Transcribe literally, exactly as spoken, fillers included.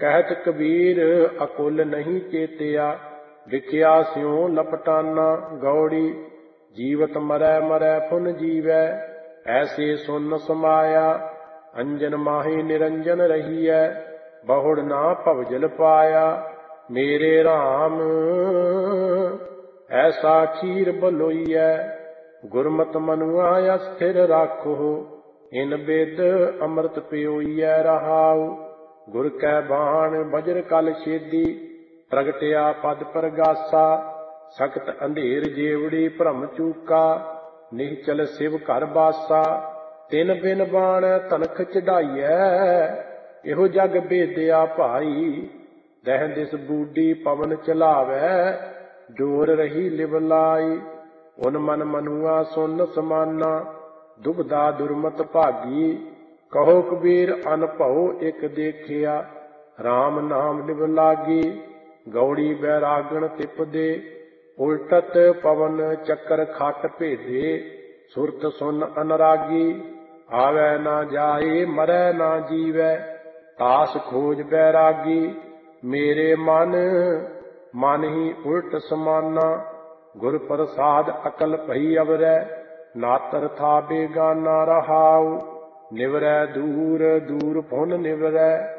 ਕਹਿਤ ਕਬੀਰ ਅਕੁਲ ਨਹੀਂ ਚੇਤਿਆ, ਵਿਖਿਆ ਸਿਉ ਲਪਟਾਨਾ ਗੌੜੀ। ਜੀਵਤ ਮਰੈ ਮਰੈ ਪੁਨ ਜੀਵੈ, ਐਸੇ ਸੁਨ ਸਮਾਇਆ। ਅੰਜਨ ਮਾਹੀ ਨਿਰੰਜਨ ਰਹੀਐ, ਬਹੁੜ ਨਾ ਭਵਜਲ ਪਾਇਆ। ਮੇਰੇ RAM ਐਸਾ ਖੀਰ ਬਲੋਈਐ, ਗੁਰਮਤਿ ਮਨੁਆ ਅਸਥਿਰ ਰਾਖੋ। ਇਨ ਬਿਦ ਅੰਮ੍ਰਿਤ ਪਿਓਈਐ ਰਹਾਉ, ਗੁਰ ਕੈ ਬਾਣ ਬਜਰ ਕਲ ਛੇਦੀ। ਪ੍ਰਗਟਿਆ ਪਦ ਪ੍ਰਗਾਸਾ, ਸਖਤ ਅੰਧੇਰ ਜੇਵੜੀ ਭ੍ਰਮ ਚੂਕਾ। ਨਿਹਚਲ ਸਿਵ ਘਰ ਬਾਸਾ, ਤਿਨ ਬਿਨ ਬਾਣ ਤਨਖ ਚੜਾਈਐ। ਇਹੋ ਜਗ ਭੇਦਿਆ ਭਾਈ, ਦਹਿ ਦਿਸ ਬੂਡੀ ਪਵਨ ਚਲਾਵੈ। ਜੋਰ ਰਹੀ ਲਿਵ ਲਾਈ, ਉਨ ਮਨ ਮਨੁਆ ਸੁਨ ਸਮਾਨਾ। ਦੁਬਦਾ ਦੁਰਮਤ ਭਾਗੀ, ਕਹੋ ਕਬੀਰ ਅਨਭਉ ਇਕ ਦੇਖਿਆ। RAM ਨਾਮ ਲਿਵ ਲਾਗੀ, ਗੌੜੀ ਬੈਰਾਗਣ ਤਿਪਦੇ। ਉਲਟਤ ਪਵਨ ਚੱਕਰ ਖਟ ਭੇਦੇ, ਸੁਰਤ ਸੁਨ ਅਨਰਾਗੀ। ਆਵੈ ਨਾ ਜਾਏ ਮਰੈ ਨਾ ਜੀਵੈ, ਤਾਸ ਖੋਜ ਬੈਰਾਗੀ। ਮੇਰੇ ਮਨ ਮਨ ਹੀ ਉਲਟ ਸਮਾਨਾ, ਗੁਰ ਪ੍ਰਸਾਦ ਅਕਲ ਭਈ ਅਵਰੈ। ਨਾਤਰ ਥਾ ਬੇਗਾਨਾ ਰਹਾਉ, ਨਿਵਰੈ ਦੂਰ ਦੂਰ ਪੁਨ ਨਿਵਰੈ।